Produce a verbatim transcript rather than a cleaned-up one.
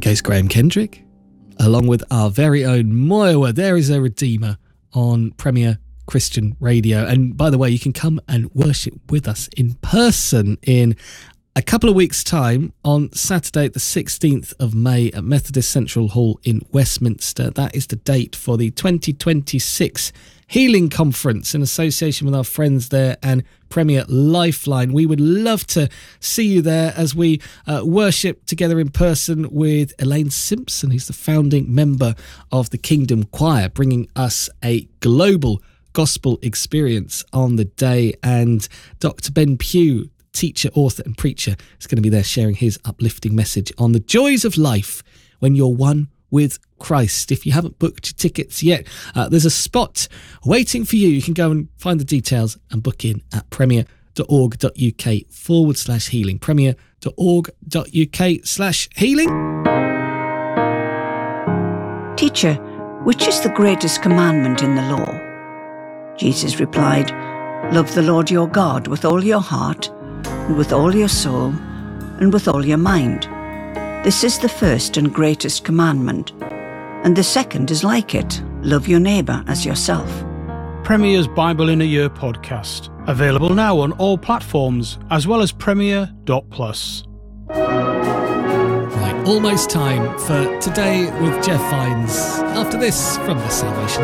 goes Graham Kendrick, along with our very own Moyowa. There is a Redeemer on Premier Christian Radio. And by the way, you can come and worship with us in person in a couple of weeks' time on Saturday, the sixteenth of May at Methodist Central Hall in Westminster. That is the date for the twenty twenty-six Healing Conference in association with our friends there and Premier Lifeline. We would love to see you there as we uh, worship together in person with Elaine Simpson, who's the founding member of the Kingdom Choir, bringing us a global gospel experience on the day. And Doctor Ben Pugh, teacher, author and preacher, is going to be there sharing his uplifting message on the joys of life when you're one with Christ. If you haven't booked your tickets yet, uh, there's a spot waiting for you. You can go and find the details and book in at premier.org.uk forward slash healing. premier.org.uk slash healing. Teacher, which is the greatest commandment in the law? Jesus replied, love the Lord your God with all your heart, and with all your soul, and with all your mind. This is the first and greatest commandment. And the second is like it, love your neighbour as yourself. Premier's Bible in a Year podcast, available now on all platforms, as well as premier dot plus. Right, almost time for Today with Jeff Vines. After this, from the Salvation